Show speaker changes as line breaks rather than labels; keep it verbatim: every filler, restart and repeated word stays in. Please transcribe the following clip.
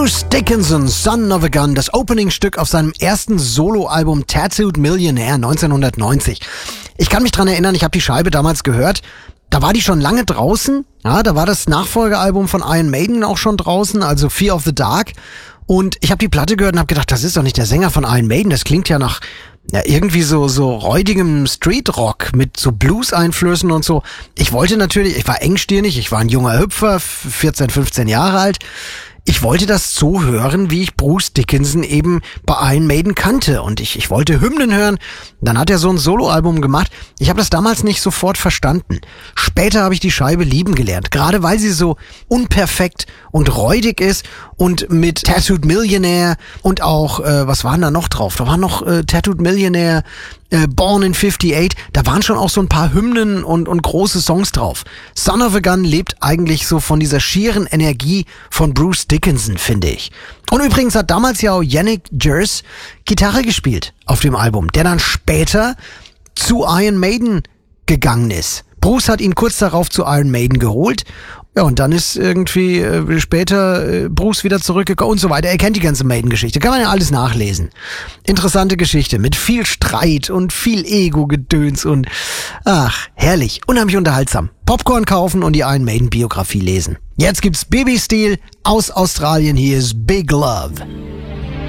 Bruce Dickinson, Son of a Gun, das Opening-Stück auf seinem ersten Soloalbum Tattooed Millionaire neunzehnhundertneunzig. Ich kann mich dran erinnern, ich habe die Scheibe damals gehört. Da war die schon lange draußen. Ja, da war das Nachfolgealbum von Iron Maiden auch schon draußen, also Fear of the Dark. Und ich habe die Platte gehört und habe gedacht, das ist doch nicht der Sänger von Iron Maiden. Das klingt ja nach ja, irgendwie so so räudigem Streetrock mit so Blues-Einflüssen und so. Ich wollte natürlich, ich war engstirnig, ich war ein junger Hüpfer, vierzehn, fünfzehn Jahre alt. Ich wollte das so hören, wie ich Bruce Dickinson eben bei Iron Maiden kannte. Und ich, ich wollte Hymnen hören. Dann hat er so ein Soloalbum gemacht. Ich habe das damals nicht sofort verstanden. Später habe ich die Scheibe lieben gelernt. Gerade weil sie so unperfekt und räudig ist. Und mit Tattooed Millionaire und auch, äh, was waren da noch drauf? Da war noch äh, Tattooed Millionaire, äh, Born in fifty-eight. Da waren schon auch so ein paar Hymnen und, und große Songs drauf. Son of a Gun lebt eigentlich so von dieser schieren Energie von Bruce Dickinson, finde ich. Und übrigens hat damals ja auch Yannick Gers Gitarre gespielt auf dem Album, der dann später zu Iron Maiden gegangen ist. Bruce hat ihn kurz darauf zu Iron Maiden geholt. Ja, und dann ist irgendwie äh, später äh, Bruce wieder zurückgekommen und so weiter. Er kennt die ganze Maiden-Geschichte. Kann man ja alles nachlesen. Interessante Geschichte mit viel Streit und viel Ego-Gedöns und ach, herrlich, unheimlich unterhaltsam. Popcorn kaufen und die Iron Maiden-Biografie lesen. Jetzt gibt's Baby Steel aus Australien. Hier ist Big Love.